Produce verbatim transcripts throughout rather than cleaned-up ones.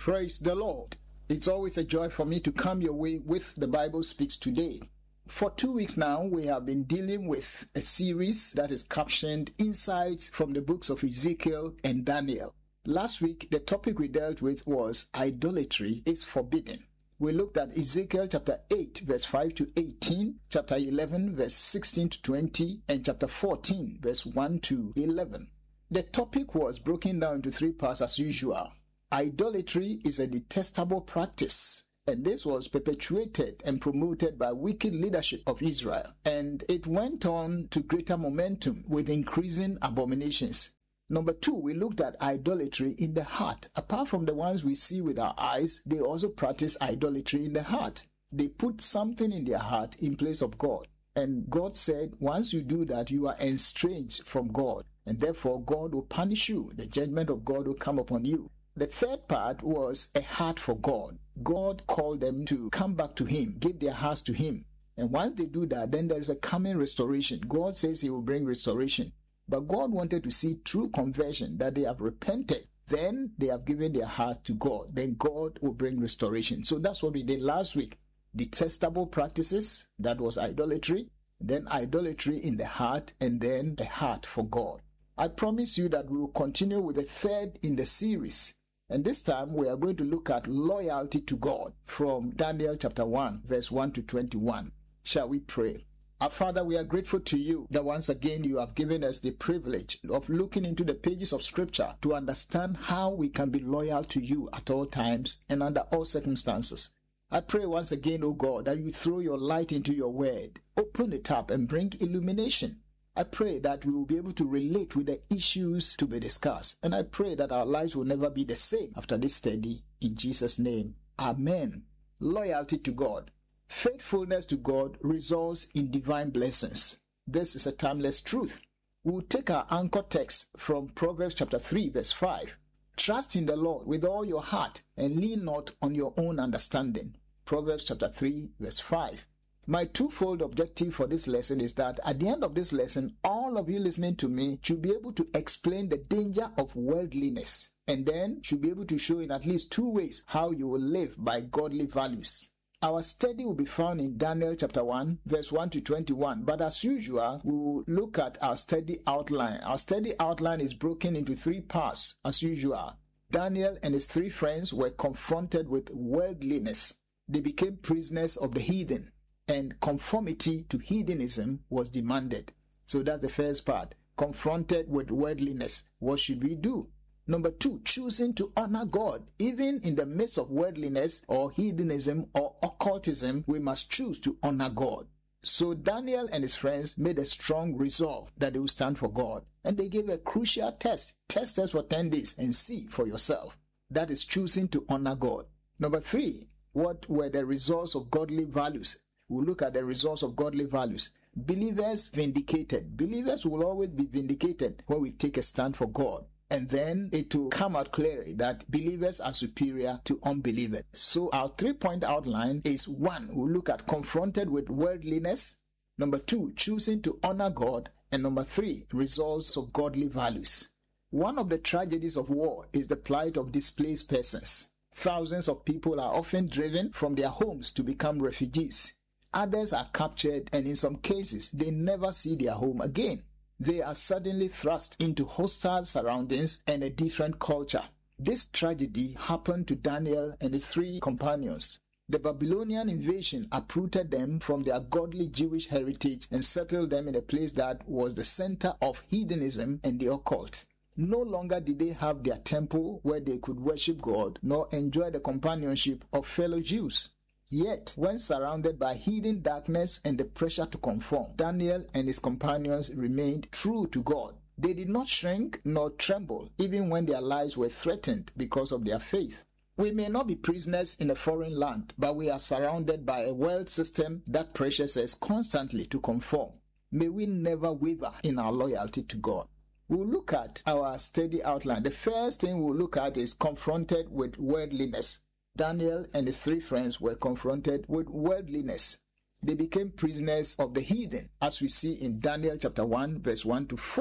Praise the Lord. It's always a joy for me to come your way with The Bible Speaks Today. For two weeks now, we have been dealing with a series that is captioned Insights from the books of Ezekiel and Daniel. Last week, the topic we dealt with was Idolatry is Forbidden. We looked at Ezekiel chapter eight, verse five to eighteen, chapter eleven, verse sixteen to twenty, and chapter fourteen, verse one to eleven. The topic was broken down into three parts as usual. Idolatry is a detestable practice, and this was perpetuated and promoted by wicked leadership of Israel, and it went on to greater momentum with increasing abominations. Number two, we looked at idolatry in the heart. Apart from the ones we see with our eyes, they also practice idolatry in the heart. They put something in their heart in place of God. And God said, once you do that, you are estranged from God, and therefore God will punish you. The judgment of God will come upon you. The third part was a heart for God. God called them to come back to Him, give their hearts to Him. And once they do that, then there is a coming restoration. God says He will bring restoration. But God wanted to see true conversion, that they have repented. Then they have given their hearts to God. Then God will bring restoration. So that's what we did last week. Detestable practices, that was idolatry. Then idolatry in the heart, and then a heart for God. I promise you that we will continue with the third in the series. And this time we are going to look at loyalty to God from Daniel chapter one, verse one to twenty-one. Shall we pray? Our Father, we are grateful to you that once again you have given us the privilege of looking into the pages of Scripture to understand how we can be loyal to you at all times and under all circumstances. I pray once again, O God, that you throw your light into your word, open it up and bring illumination. I pray that we will be able to relate with the issues to be discussed. And I pray that our lives will never be the same after this study. In Jesus' name, Amen. Loyalty to God. Faithfulness to God results in divine blessings. This is a timeless truth. We will take our anchor text from Proverbs chapter three, verse five. Trust in the Lord with all your heart and lean not on your own understanding. Proverbs chapter three, verse five. My twofold objective for this lesson is that at the end of this lesson, all of you listening to me should be able to explain the danger of worldliness, and then should be able to show in at least two ways how you will live by godly values. Our study will be found in Daniel chapter one, verse one to twenty-one, but as usual, we will look at our study outline. Our study outline is broken into three parts, as usual. Daniel and his three friends were confronted with worldliness. They became prisoners of the heathen, and conformity to heathenism was demanded. So that's the first part. Confronted with worldliness, what should we do? Number two, choosing to honor God. Even in the midst of worldliness or heathenism or occultism, we must choose to honor God. So Daniel and his friends made a strong resolve that they would stand for God. And they gave a crucial test. Test us for ten days and see for yourself. That is choosing to honor God. Number three, what were the results of godly values? We'll look at the results of godly values. Believers vindicated. Believers will always be vindicated when we take a stand for God. And then it will come out clearly that believers are superior to unbelievers. So our three-point outline is one, we'll look at confronted with worldliness. Number two, choosing to honor God. And number three, results of godly values. One of the tragedies of war is the plight of displaced persons. Thousands of people are often driven from their homes to become refugees. Others are captured, and in some cases, they never see their home again. They are suddenly thrust into hostile surroundings and a different culture. This tragedy happened to Daniel and his three companions. The Babylonian invasion uprooted them from their godly Jewish heritage and settled them in a place that was the center of heathenism and the occult. No longer did they have their temple where they could worship God, nor enjoy the companionship of fellow Jews. Yet, when surrounded by hidden darkness and the pressure to conform, Daniel and his companions remained true to God. They did not shrink nor tremble, even when their lives were threatened because of their faith. We may not be prisoners in a foreign land, but we are surrounded by a world system that pressures us constantly to conform. May we never waver in our loyalty to God. We'll look at our study outline. The first thing we'll look at is confronted with worldliness. Daniel and his three friends were confronted with worldliness. They became prisoners of the heathen, as we see in Daniel chapter one, verse one to four.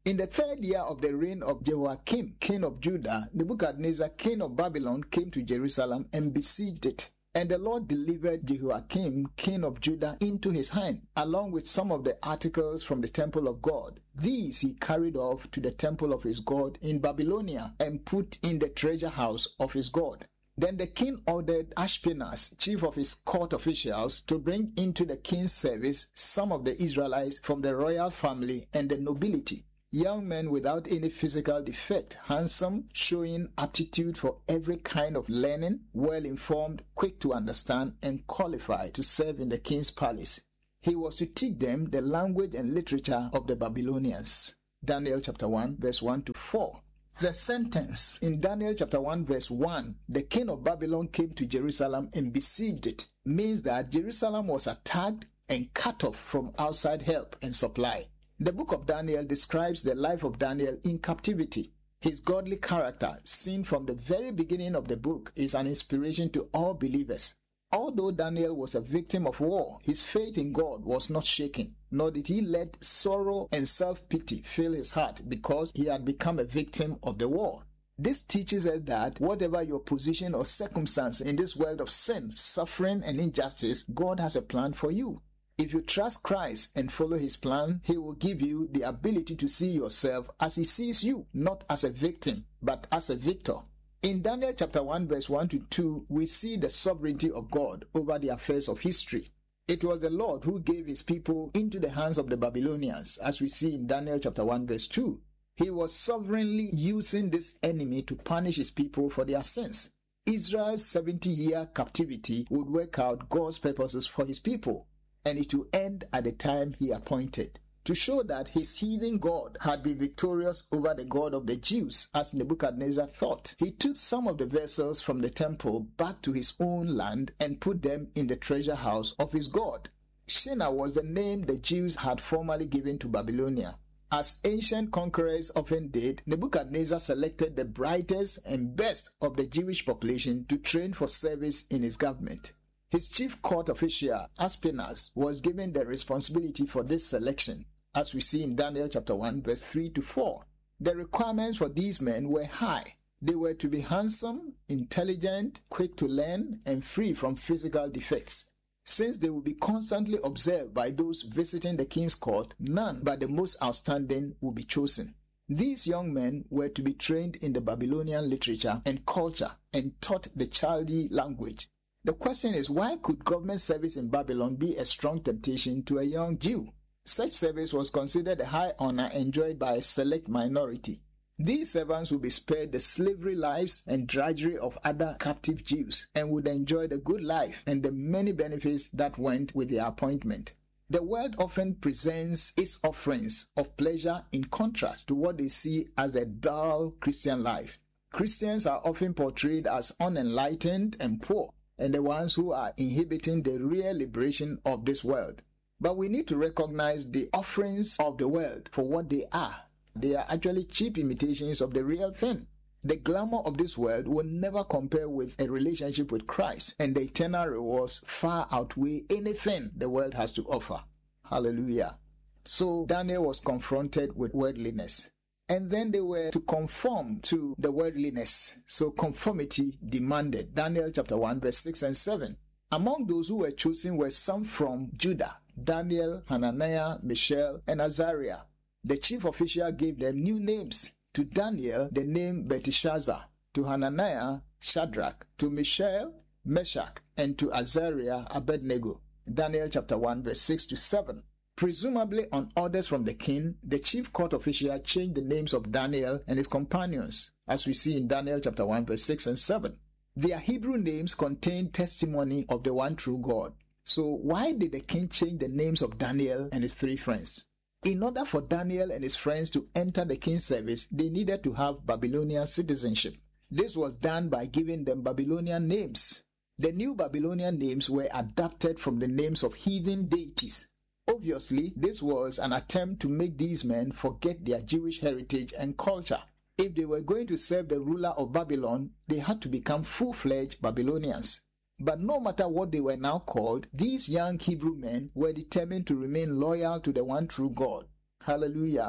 In the third year of the reign of Jehoiakim, king of Judah, Nebuchadnezzar, king of Babylon, came to Jerusalem and besieged it. And the Lord delivered Jehoiakim, king of Judah, into his hand, along with some of the articles from the temple of God. These he carried off to the temple of his God in Babylonia and put in the treasure house of his God. Then the king ordered Ashpenaz, chief of his court officials, to bring into the king's service some of the Israelites from the royal family and the nobility. Young men without any physical defect, handsome, showing aptitude for every kind of learning, well-informed, quick to understand, and qualified to serve in the king's palace. He was to teach them the language and literature of the Babylonians. Daniel chapter one, verse one to four. The sentence in Daniel chapter one, verse one, the king of Babylon came to Jerusalem and besieged it, means that Jerusalem was attacked and cut off from outside help and supply. The book of Daniel describes the life of Daniel in captivity. His godly character, seen from the very beginning of the book, is an inspiration to all believers. Although Daniel was a victim of war, his faith in God was not shaken, nor did he let sorrow and self-pity fill his heart because he had become a victim of the war. This teaches us that whatever your position or circumstance in this world of sin, suffering, and injustice, God has a plan for you. If you trust Christ and follow his plan, he will give you the ability to see yourself as he sees you, not as a victim, but as a victor. In Daniel chapter one, verse one to two, we see the sovereignty of God over the affairs of history. It was the Lord who gave his people into the hands of the Babylonians, as we see in Daniel chapter one, verse two. He was sovereignly using this enemy to punish his people for their sins. Israel's seventy-year captivity would work out God's purposes for his people, and it will end at the time he appointed. To show that his heathen God had been victorious over the God of the Jews, as Nebuchadnezzar thought, he took some of the vessels from the temple back to his own land and put them in the treasure house of his God. Shinar was the name the Jews had formerly given to Babylonia. As ancient conquerors often did, Nebuchadnezzar selected the brightest and best of the Jewish population to train for service in his government. His chief court official, Ashpenaz, was given the responsibility for this selection, as we see in Daniel chapter one, verse three to four. The requirements for these men were high. They were to be handsome, intelligent, quick to learn, and free from physical defects. Since they would be constantly observed by those visiting the king's court, none but the most outstanding would be chosen. These young men were to be trained in the Babylonian literature and culture and taught the Chaldee language. The question is, why could government service in Babylon be a strong temptation to a young Jew? Such service was considered a high honor enjoyed by a select minority. These servants would be spared the slavery lives and drudgery of other captive Jews and would enjoy the good life and the many benefits that went with their appointment. The world often presents its offerings of pleasure in contrast to what they see as the dull Christian life. Christians are often portrayed as unenlightened and poor, and the ones who are inhibiting the real liberation of this world. But we need to recognize the offerings of the world for what they are. They are actually cheap imitations of the real thing. The glamour of this world will never compare with a relationship with Christ, and the eternal rewards far outweigh anything the world has to offer. Hallelujah. So Daniel was confronted with worldliness. And then they were to conform to the worldliness. So conformity demanded. Daniel chapter one, verse six and seven. Among those who were chosen were some from Judah: Daniel, Hananiah, Mishael, and Azariah. The chief official gave them new names. To Daniel, the name Belteshazzar. To Hananiah, Shadrach. To Mishael, Meshach. And to Azariah, Abednego. Daniel chapter one, verse six to seven. Presumably on orders from the king, the chief court official changed the names of Daniel and his companions, as we see in Daniel chapter one, verse six and seven. Their Hebrew names contain testimony of the one true God. So why did the king change the names of Daniel and his three friends? In order for Daniel and his friends to enter the king's service, they needed to have Babylonian citizenship. This was done by giving them Babylonian names. The new Babylonian names were adapted from the names of heathen deities. Obviously, this was an attempt to make these men forget their Jewish heritage and culture. If they were going to serve the ruler of Babylon, they had to become full-fledged Babylonians. But no matter what they were now called, these young Hebrew men were determined to remain loyal to the one true God. Hallelujah.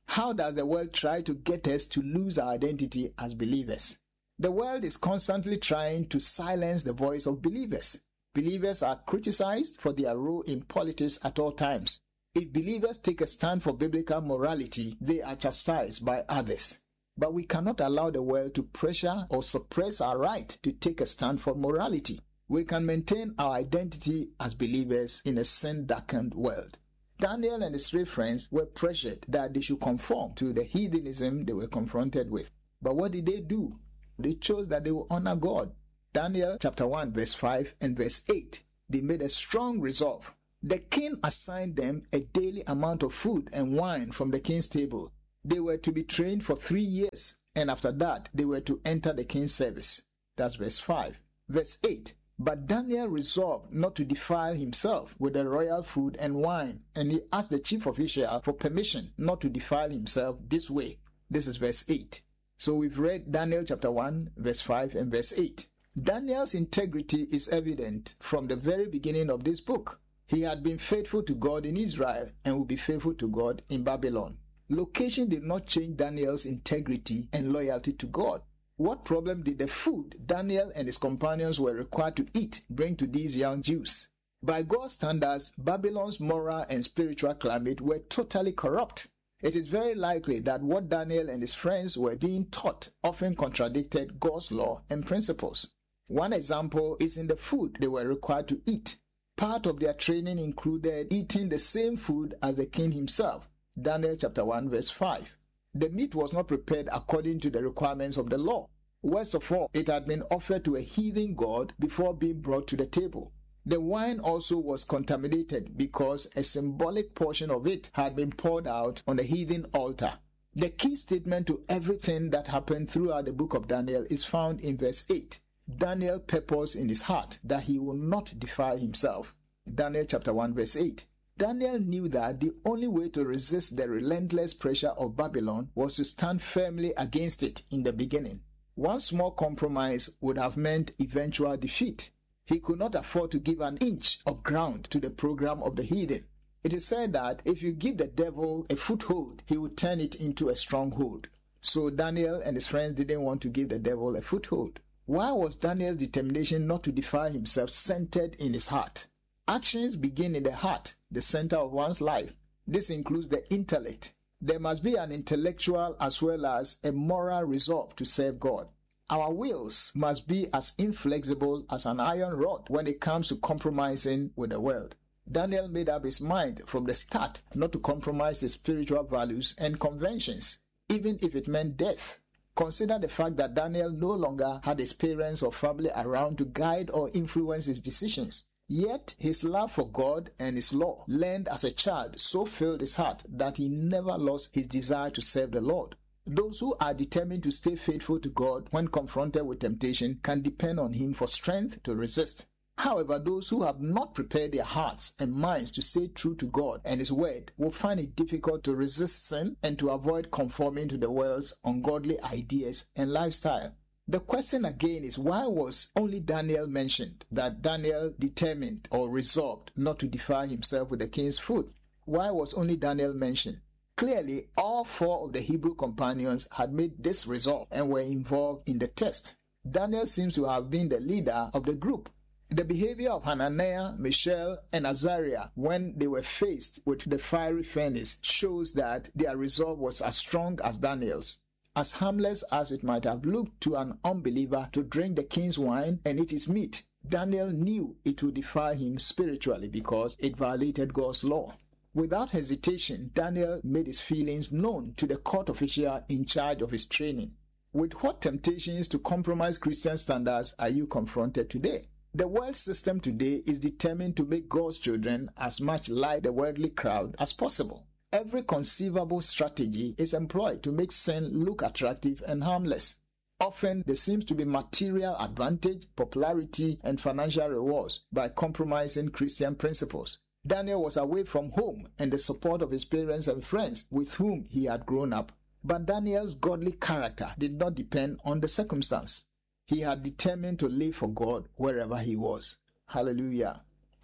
How does the world try to get us to lose our identity as believers? The world is constantly trying to silence the voice of believers. Believers are criticized for their role in politics at all times. If believers take a stand for biblical morality, they are chastised by others. But we cannot allow the world to pressure or suppress our right to take a stand for morality. We can maintain our identity as believers in a sin-darkened world. Daniel and his three friends were pressured that they should conform to the heathenism they were confronted with. But what did they do? They chose that they will honor God. Daniel chapter one verse five and verse eight. They made a strong resolve. The king assigned them a daily amount of food and wine from the king's table. They were to be trained for three years, and after that they were to enter the king's service. That's verse five. Verse eight. But Daniel resolved not to defile himself with the royal food and wine, and he asked the chief official for permission not to defile himself this way. This is verse eight. So we've read Daniel chapter one, verse five and verse eight. Daniel's integrity is evident from the very beginning of this book. He had been faithful to God in Israel and will be faithful to God in Babylon. Location did not change Daniel's integrity and loyalty to God. What problem did the food Daniel and his companions were required to eat bring to these young Jews? By God's standards, Babylon's moral and spiritual climate were totally corrupt. It is very likely that what Daniel and his friends were being taught often contradicted God's law and principles. One example is in the food they were required to eat. Part of their training included eating the same food as the king himself. Daniel chapter one verse five. The meat was not prepared according to the requirements of the law. Worst of all, it had been offered to a heathen god before being brought to the table. The wine also was contaminated because a symbolic portion of it had been poured out on the heathen altar. The key statement to everything that happened throughout the book of Daniel is found in verse eight. Daniel purposed in his heart that he will not defile himself. Daniel chapter one verse eight. Daniel knew that the only way to resist the relentless pressure of Babylon was to stand firmly against it in the beginning. One small compromise would have meant eventual defeat. He could not afford to give an inch of ground to the program of the heathen. It is said that if you give the devil a foothold, he will turn it into a stronghold. So Daniel and his friends didn't want to give the devil a foothold. Why was Daniel's determination not to defile himself centered in his heart? Actions begin in the heart, the center of one's life. This includes the intellect. There must be an intellectual as well as a moral resolve to serve God. Our wills must be as inflexible as an iron rod when it comes to compromising with the world. Daniel made up his mind from the start not to compromise his spiritual values and conventions, even if it meant death. Consider the fact that Daniel no longer had his parents or family around to guide or influence his decisions. Yet his love for God and his law, learned as a child, so filled his heart that he never lost his desire to serve the Lord. Those who are determined to stay faithful to God when confronted with temptation can depend on Him for strength to resist. However, those who have not prepared their hearts and minds to stay true to God and His Word will find it difficult to resist sin and to avoid conforming to the world's ungodly ideas and lifestyle. The question again is, why was only Daniel mentioned, that Daniel determined or resolved not to defile himself with the king's food? Why was only Daniel mentioned? Clearly, all four of the Hebrew companions had made this resolve and were involved in the test. Daniel seems to have been the leader of the group. The behavior of Hananiah, Mishael, and Azariah when they were faced with the fiery furnace shows that their resolve was as strong as Daniel's. As harmless as it might have looked to an unbeliever to drink the king's wine and eat his meat, Daniel knew it would defile him spiritually because it violated God's law. Without hesitation, Daniel made his feelings known to the court official in charge of his training. With what temptations to compromise Christian standards are you confronted today? The world system today is determined to make God's children as much like the worldly crowd as possible. Every conceivable strategy is employed to make sin look attractive and harmless. Often there seems to be material advantage, popularity, and financial rewards by compromising Christian principles. Daniel was away from home and the support of his parents and friends with whom he had grown up. But Daniel's godly character did not depend on the circumstance. He had determined to live for God wherever he was. Hallelujah.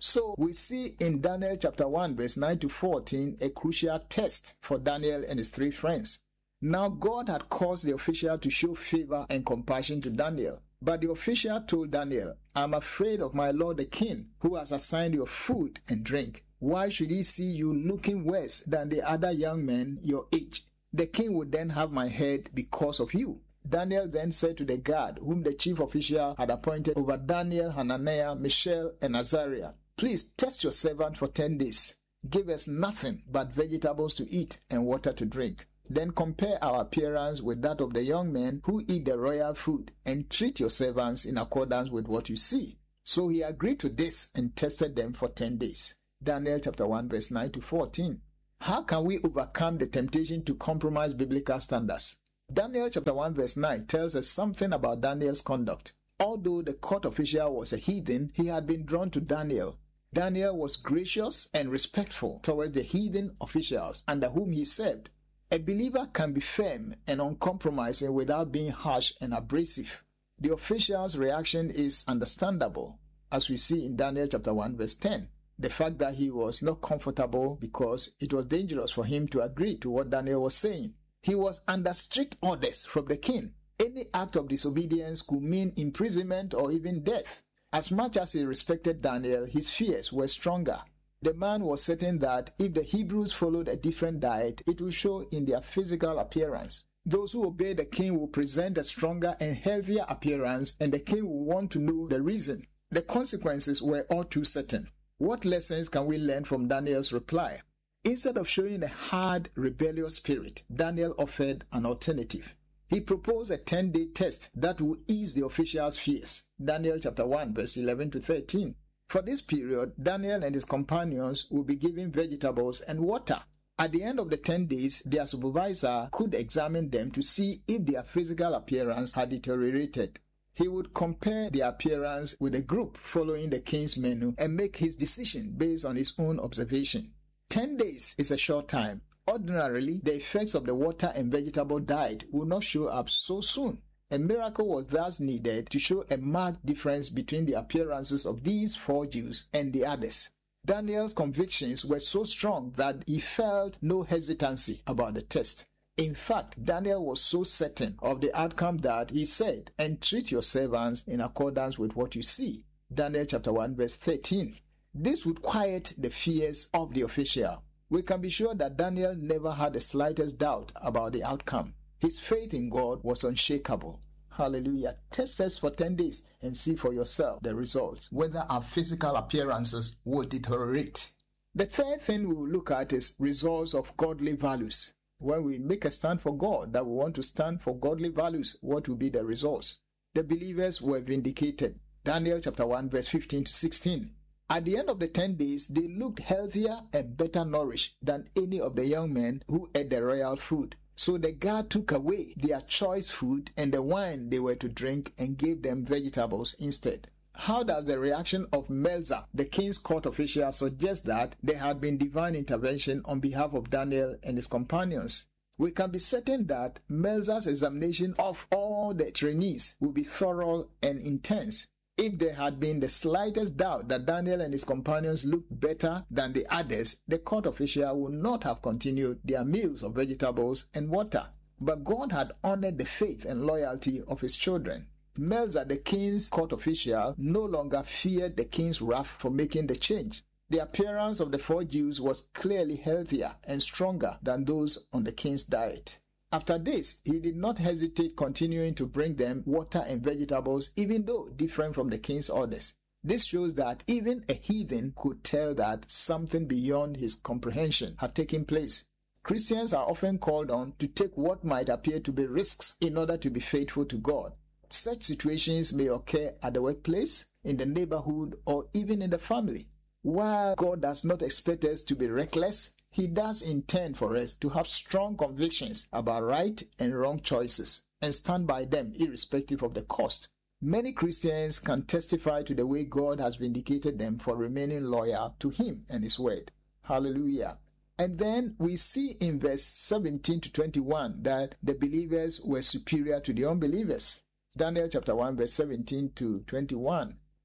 So we see in Daniel chapter one verse nine to fourteen a crucial test for Daniel and his three friends. Now God had caused the official to show favor and compassion to Daniel. But the official told Daniel, I am afraid of my lord the king, who has assigned you food and drink. Why should he see you looking worse than the other young men your age? The king would then have my head because of you. Daniel then said to the guard, whom the chief official had appointed over Daniel, Hananiah, Mishael, and Azariah, please test your servant for ten days. Give us nothing but vegetables to eat and water to drink. Then compare our appearance with that of the young men who eat the royal food, and treat your servants in accordance with what you see. So he agreed to this and tested them for ten days. Daniel chapter one verse nine to fourteen. How can we overcome the temptation to compromise biblical standards? Daniel chapter one verse nine tells us something about Daniel's conduct. Although the court official was a heathen, he had been drawn to Daniel. Daniel was gracious and respectful towards the heathen officials under whom he served. A believer can be firm and uncompromising without being harsh and abrasive. The official's reaction is understandable, as we see in Daniel chapter one verse ten. The fact that he was not comfortable because it was dangerous for him to agree to what Daniel was saying. He was under strict orders from the king. Any act of disobedience could mean imprisonment or even death. As much as he respected Daniel, his fears were stronger. The man was certain that if the Hebrews followed a different diet, it would show in their physical appearance. Those who obey the king will present a stronger and healthier appearance, and the king will want to know the reason. The consequences were all too certain. What lessons can we learn from Daniel's reply? Instead of showing a hard, rebellious spirit, Daniel offered an alternative. He proposed a ten-day test that would ease the official's fears. Daniel chapter one, verse eleven to thirteen. For this period, Daniel and his companions will be given vegetables and water. At the end of the ten days, their supervisor could examine them to see if their physical appearance had deteriorated. He would compare their appearance with a group following the king's menu and make his decision based on his own observation. Ten days is a short time. Ordinarily, the effects of the water and vegetable diet will not show up so soon. A miracle was thus needed to show a marked difference between the appearances of these four Jews and the others. Daniel's convictions were so strong that he felt no hesitancy about the test. In fact, Daniel was so certain of the outcome that he said, entreat your servants in accordance with what you see. Daniel chapter one verse thirteen. This would quiet the fears of the official. We can be sure that Daniel never had the slightest doubt about the outcome. His faith in God was unshakable. Hallelujah. Test us for ten days and see for yourself the results, whether our physical appearances will deteriorate. The third thing we will look at is results of godly values. When we make a stand for God, that we want to stand for godly values, what will be the results? The believers were vindicated. Daniel chapter one verse fifteen to sixteen. At the end of the ten days, they looked healthier and better nourished than any of the young men who ate the royal food. So the guard took away their choice food and the wine they were to drink and gave them vegetables instead. How does the reaction of Melzar, the king's court official, suggest that there had been divine intervention on behalf of Daniel and his companions? We can be certain that Melzar's examination of all the trainees will be thorough and intense. If there had been the slightest doubt that Daniel and his companions looked better than the others, the court official would not have continued their meals of vegetables and water. But God had honored the faith and loyalty of his children. Melzar, the king's court official, no longer feared the king's wrath for making the change. The appearance of the four Jews was clearly healthier and stronger than those on the king's diet. After this, he did not hesitate continuing to bring them water and vegetables, even though different from the king's orders. This shows that even a heathen could tell that something beyond his comprehension had taken place. Christians are often called on to take what might appear to be risks in order to be faithful to God. Such situations may occur at the workplace, in the neighborhood, or even in the family. While God does not expect us to be reckless, He does intend for us to have strong convictions about right and wrong choices and stand by them irrespective of the cost. Many Christians can testify to the way God has vindicated them for remaining loyal to Him and His word. Hallelujah. And then we see in verse seventeen to twenty-one that the believers were superior to the unbelievers. Daniel chapter one verse seventeen to twenty-one.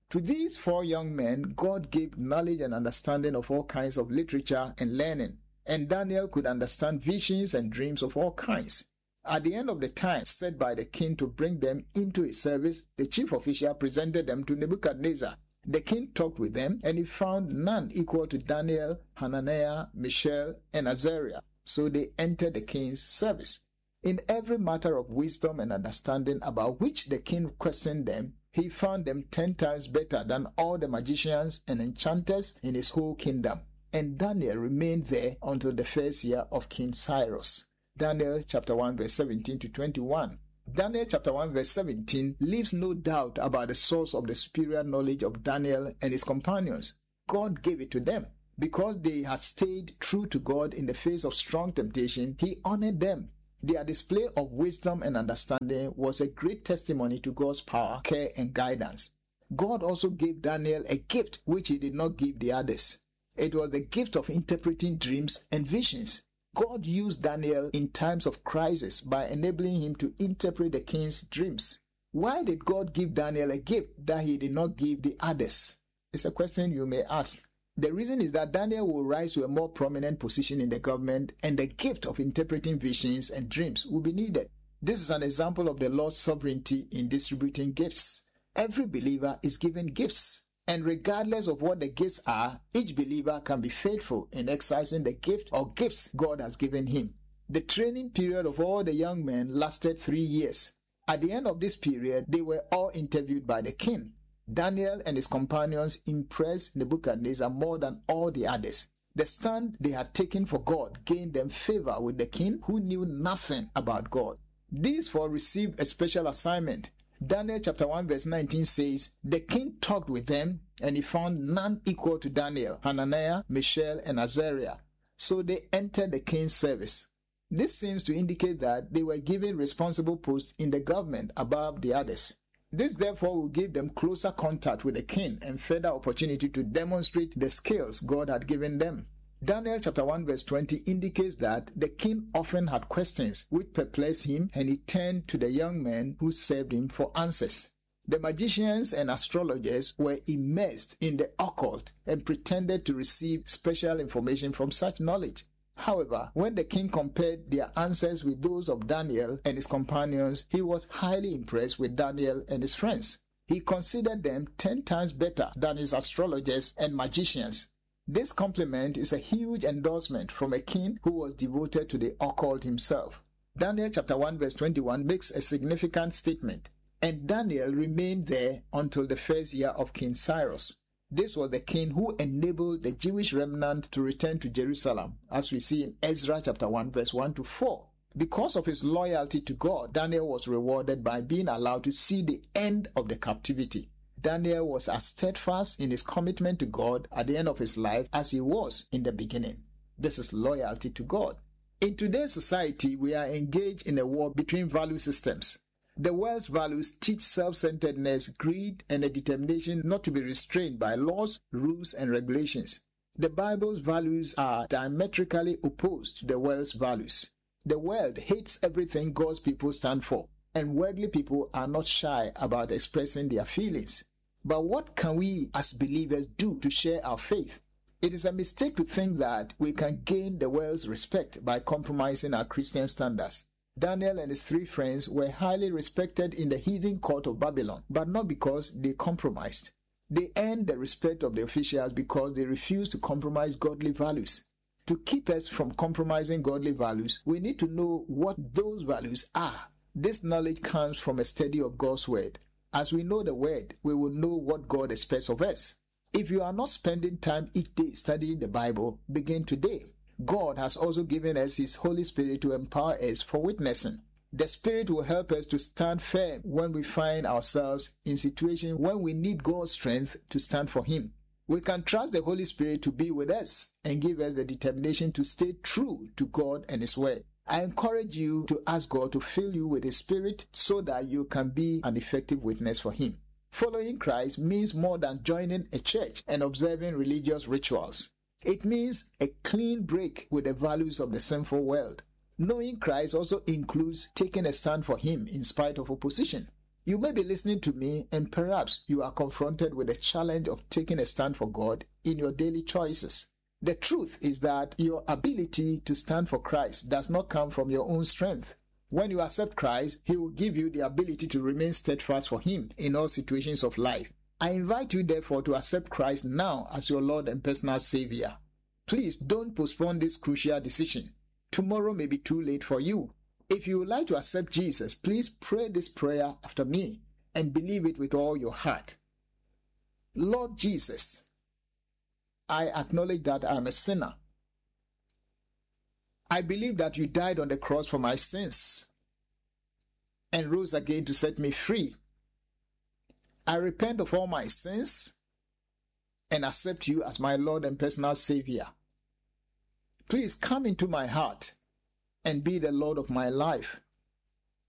To these four young men, God gave knowledge and understanding of all kinds of literature and learning, and Daniel could understand visions and dreams of all kinds. At the end of the time set by the king to bring them into his service, the chief official presented them to Nebuchadnezzar. The king talked with them, and he found none equal to Daniel, Hananiah, Mishael, and Azariah. So they entered the king's service. In every matter of wisdom and understanding about which the king questioned them, he found them ten times better than all the magicians and enchanters in his whole kingdom. And Daniel remained there until the first year of King Cyrus. Daniel chapter one verse seventeen to twenty-one. Daniel chapter one verse seventeen leaves no doubt about the source of the superior knowledge of Daniel and his companions. God gave it to them. Because they had stayed true to God in the face of strong temptation, he honored them. Their display of wisdom and understanding was a great testimony to God's power, care, and guidance. God also gave Daniel a gift which he did not give the others. It was the gift of interpreting dreams and visions. God used Daniel in times of crisis by enabling him to interpret the king's dreams. Why did God give Daniel a gift that he did not give the others? It's a question you may ask. The reason is that Daniel will rise to a more prominent position in the government, and the gift of interpreting visions and dreams will be needed. This is an example of the Lord's sovereignty in distributing gifts. Every believer is given gifts, and regardless of what the gifts are, each believer can be faithful in exercising the gift or gifts God has given him. The training period of all the young men lasted three years. At the end of this period, they were all interviewed by the king. Daniel and his companions impressed Nebuchadnezzar more than all the others. The stand they had taken for God gained them favor with the king, who knew nothing about God. These four received a special assignment. Daniel chapter one verse nineteen says, "The king talked with them, and he found none equal to Daniel, Hananiah, Mishael, and Azariah. So they entered the king's service." This seems to indicate that they were given responsible posts in the government above the others. This therefore will give them closer contact with the king and further opportunity to demonstrate the skills God had given them. Daniel chapter one verse twenty indicates that the king often had questions which perplexed him, and he turned to the young men who served him for answers. The magicians and astrologers were immersed in the occult and pretended to receive special information from such knowledge. However, when the king compared their answers with those of Daniel and his companions, he was highly impressed with Daniel and his friends. He considered them ten times better than his astrologers and magicians. This compliment is a huge endorsement from a king who was devoted to the occult himself. Daniel chapter one verse twenty-one makes a significant statement. And Daniel remained there until the first year of King Cyrus. This was the king who enabled the Jewish remnant to return to Jerusalem, as we see in Ezra chapter one verse one to four. Because of his loyalty to God, Daniel was rewarded by being allowed to see the end of the captivity. Daniel was as steadfast in his commitment to God at the end of his life as he was in the beginning. This is loyalty to God. In today's society, we are engaged in a war between value systems. The world's values teach self-centeredness, greed, and a determination not to be restrained by laws, rules, and regulations. The Bible's values are diametrically opposed to the world's values. The world hates everything God's people stand for, and worldly people are not shy about expressing their feelings. But what can we as believers do to share our faith? It is a mistake to think that we can gain the world's respect by compromising our Christian standards. Daniel and his three friends were highly respected in the heathen court of Babylon, but not because they compromised. They earned the respect of the officials because they refused to compromise godly values. To keep us from compromising godly values, we need to know what those values are. This knowledge comes from a study of God's Word. As we know the Word, we will know what God expects of us. If you are not spending time each day studying the Bible, begin today. God has also given us His Holy Spirit to empower us for witnessing. The Spirit will help us to stand firm when we find ourselves in situations when we need God's strength to stand for Him. We can trust the Holy Spirit to be with us and give us the determination to stay true to God and His Word. I encourage you to ask God to fill you with His Spirit so that you can be an effective witness for Him. Following Christ means more than joining a church and observing religious rituals. It means a clean break with the values of the sinful world. Knowing Christ also includes taking a stand for Him in spite of opposition. You may be listening to me and perhaps you are confronted with the challenge of taking a stand for God in your daily choices. The truth is that your ability to stand for Christ does not come from your own strength. When you accept Christ, He will give you the ability to remain steadfast for Him in all situations of life. I invite you therefore to accept Christ now as your Lord and personal Savior. Please don't postpone this crucial decision. Tomorrow may be too late for you. If you would like to accept Jesus, please pray this prayer after me and believe it with all your heart. Lord Jesus, I acknowledge that I am a sinner. I believe that you died on the cross for my sins and rose again to set me free. I repent of all my sins and accept you as my Lord and personal Savior. Please come into my heart and be the Lord of my life.